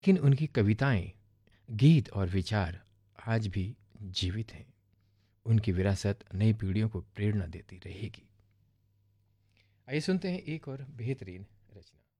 लेकिन उनकी कविताएं, गीत और विचार आज भी जीवित हैं। उनकी विरासत नई पीढ़ियों को प्रेरणा देती रहेगी। आइए सुनते हैं एक और बेहतरीन रचना।